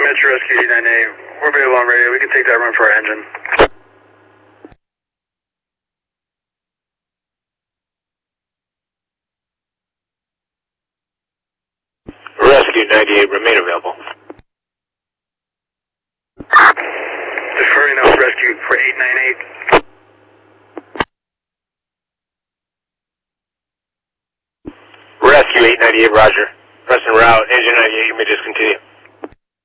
Metro Rescue 898. We're available on radio. We can take that run for our engine. Rescue 98, remain available. Deferring out rescue for 898. Rescue 898, roger. Press en route, engine 98, you may discontinue.